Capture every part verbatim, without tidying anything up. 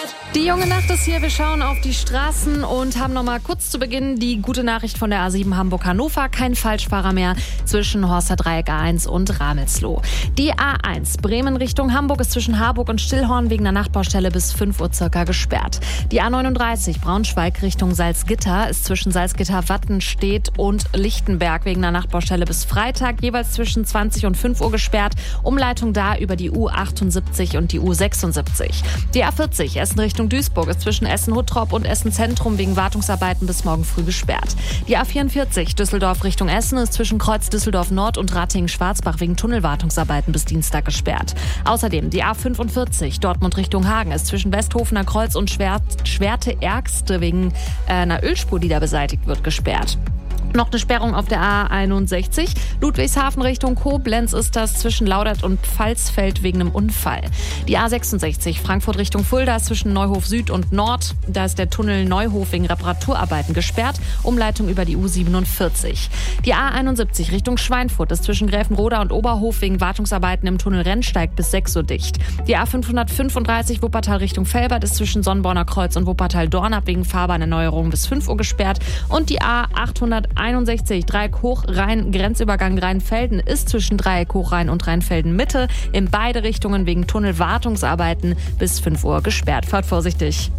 Die junge Nacht ist hier, wir schauen auf die Straßen und haben nochmal kurz zu Beginn die gute Nachricht von der A sieben Hamburg-Hannover. Kein Falschfahrer mehr zwischen Horster Dreieck A eins und Ramelsloh. Die A eins Bremen Richtung Hamburg ist zwischen Harburg und Stillhorn wegen der Nachbaustelle bis fünf Uhr circa gesperrt. Die A neununddreißig Braunschweig Richtung Salzgitter ist zwischen Salzgitter, Wattenstedt und Lichtenberg wegen der Nachbaustelle bis Freitag jeweils zwischen zwanzig und fünf Uhr gesperrt. Umleitung da über die U achtundsiebzig und die U sechsundsiebzig. Die A vierzig Essen Richtung Duisburg ist zwischen Essen-Huttrop und Essen-Zentrum wegen Wartungsarbeiten bis morgen früh gesperrt. Die A vierundvierzig Düsseldorf Richtung Essen ist zwischen Kreuz Düsseldorf Nord und Ratingen-Schwarzbach wegen Tunnelwartungsarbeiten bis Dienstag gesperrt. Außerdem die A fünfundvierzig Dortmund Richtung Hagen ist zwischen Westhofener Kreuz und Schwert, Schwerte-Ergste wegen äh, einer Ölspur, die da beseitigt wird, gesperrt. Noch eine Sperrung auf der A einundsechzig. Ludwigshafen Richtung Koblenz ist das zwischen Laudert und Pfalzfeld wegen einem Unfall. Die A sechsundsechzig Frankfurt Richtung Fulda ist zwischen Neuhof Süd und Nord. Da ist der Tunnel Neuhof wegen Reparaturarbeiten gesperrt. Umleitung über die U siebenundvierzig. Die A einundsiebzig Richtung Schweinfurt ist zwischen Gräfenroda und Oberhof wegen Wartungsarbeiten im Tunnel Rennsteig bis sechs Uhr dicht. Die A fünfhundertfünfunddreißig Wuppertal Richtung Felbert ist zwischen Sonnborner Kreuz und Wuppertal-Dornab wegen Fahrbahnerneuerung bis fünf Uhr gesperrt. Und die A achthunderteinundsechzig Dreieck Hoch-Rhein Grenzübergang Rheinfelden ist zwischen Dreieck Hoch-Rhein und Rheinfelden Mitte in beide Richtungen wegen Tunnelwartungsarbeiten bis fünf Uhr gesperrt. Fahrt vorsichtig.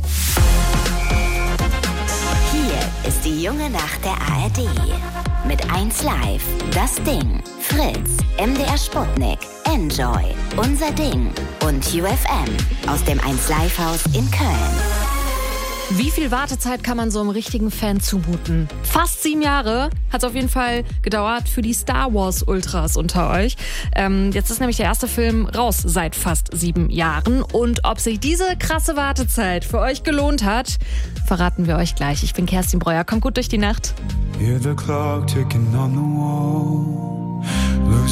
Hier ist die junge Nacht der A R D. Mit eins Live, das Ding, Fritz, M D R Sputnik, Enjoy, Unser Ding und U F M aus dem eins Live Haus in Köln. Wie viel Wartezeit kann man so einem richtigen Fan zumuten? Fast sieben Jahre hat es auf jeden Fall gedauert für die Star Wars Ultras unter euch. Ähm, jetzt ist nämlich der erste Film raus seit fast sieben Jahren. Und ob sich diese krasse Wartezeit für euch gelohnt hat, verraten wir euch gleich. Ich bin Kerstin Breuer. Kommt gut durch die Nacht. Hear the clock ticking on the wall.